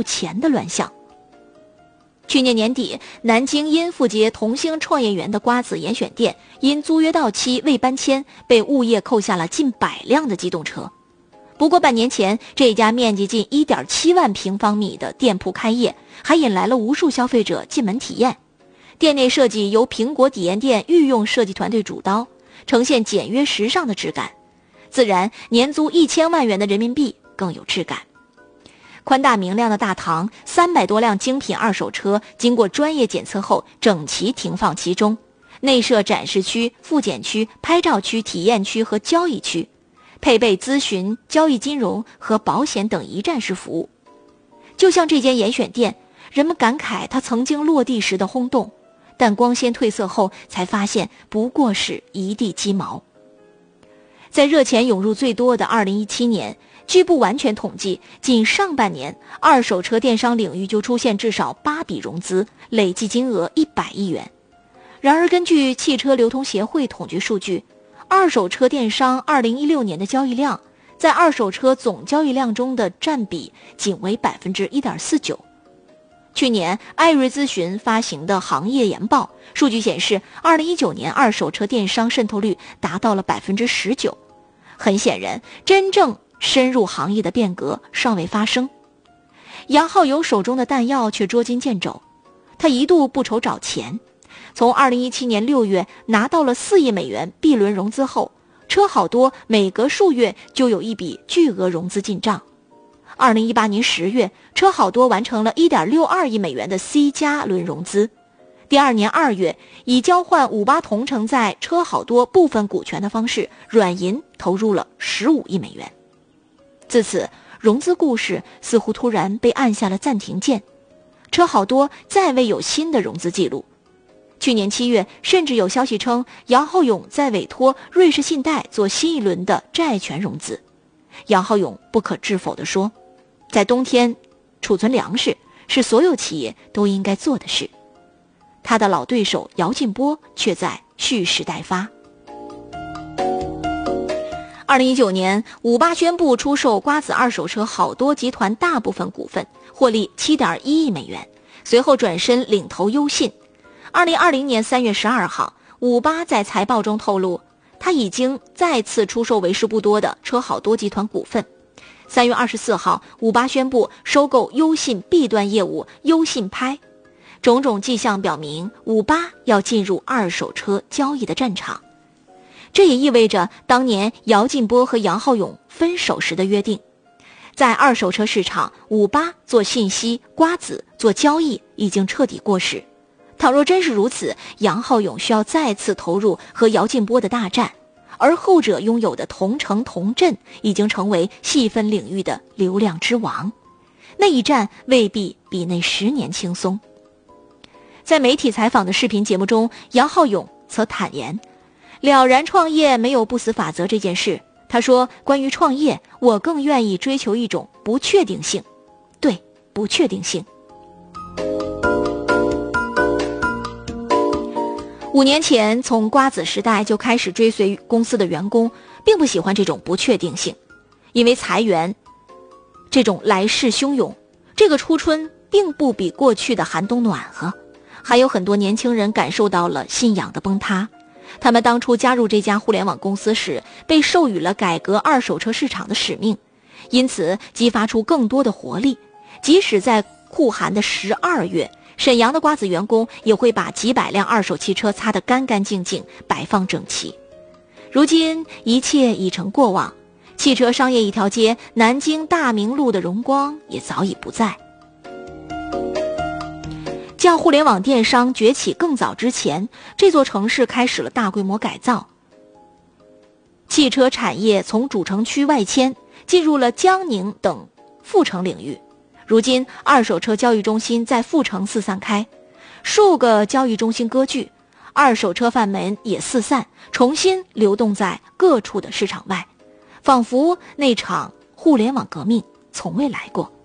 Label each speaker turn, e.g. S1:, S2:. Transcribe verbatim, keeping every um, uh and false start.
S1: 钱的乱象。去年年底，南京殷富街同兴创业园的瓜子严选店因租约到期未搬迁，被物业扣下了近百辆的机动车。不过半年前，这家面积近 一点七万平方米的店铺开业，还引来了无数消费者进门体验。店内设计由苹果体验店御用设计团队主刀，呈现简约时尚的质感，自然年租一千万元的人民币更有质感。宽大明亮的大堂，三百多辆精品二手车经过专业检测后整齐停放其中，内设展示区、复检区、拍照区、体验区和交易区，配备咨询、交易金融和保险等一站式服务。就像这间严选店，人们感慨它曾经落地时的轰动，但光鲜褪色后才发现不过是一地鸡毛。在热钱涌入最多的二零一七年，据不完全统计，仅上半年二手车电商领域就出现至少八笔融资，累计金额一百亿元。然而根据汽车流通协会统计数据，二手车电商二零一六年的交易量在二手车总交易量中的占比仅为 百分之一点四九。 去年艾瑞咨询发行的行业研报数据显示，二零一九年二手车电商渗透率达到了 百分之十九。 很显然，真正深入行业的变革尚未发生。杨浩友手中的弹药却捉襟见肘，他一度不愁找钱。从二零一七年六月拿到了四亿美元 B 轮融资后，车好多每隔数月就有一笔巨额融资进账。二零一八年十月，车好多完成了 一点六二亿美元的 C 加轮融资。第二年二月，以交换五八同城在车好多部分股权的方式，软银投入了十五亿美元。自此，融资故事似乎突然被按下了暂停键，车好多再未有新的融资记录。去年七月，甚至有消息称杨浩勇在委托瑞士信贷做新一轮的债权融资。杨浩勇不可置否地说，在冬天储存粮食是所有企业都应该做的事。他的老对手姚劲波却在蓄势待发。二零一九年，五八宣布出售瓜子二手车好多集团大部分股份，获利 七点一亿美元，随后转身领投优信。二零二零年三月十二号，五八在财报中透露，他已经再次出售为数不多的车好多集团股份。三月二十四号，五八宣布收购优信 B 端业务优信拍。种种迹象表明，五八要进入二手车交易的战场。这也意味着当年姚劲波和杨浩勇分手时的约定，在二手车市场，五八做信息，瓜子做交易已经彻底过时。倘若真是如此，杨浩勇需要再次投入和姚劲波的大战，而后者拥有的同城同镇已经成为细分领域的流量之王，那一战未必比那十年轻松。在媒体采访的视频节目中，杨浩勇则坦言，了然创业没有不死法则这件事。他说，关于创业，我更愿意追求一种不确定性。对，不确定性。五年前，从瓜子时代就开始追随公司的员工，并不喜欢这种不确定性，因为裁员这种来势汹涌，这个初春并不比过去的寒冬暖和。还有很多年轻人感受到了信仰的崩塌，他们当初加入这家互联网公司时，被授予了改革二手车市场的使命，因此激发出更多的活力。即使在酷寒的十二月，沈阳的瓜子员工也会把几百辆二手汽车擦得干干净净，摆放整齐。如今一切已成过往，汽车商业一条街南京大明路的荣光也早已不在。较互联网电商崛起更早之前，这座城市开始了大规模改造，汽车产业从主城区外迁，进入了江宁等副城领域。如今二手车交易中心在副城四散开，数个交易中心割据，二手车贩们也四散，重新流动在各处的市场外，仿佛那场互联网革命从未来过。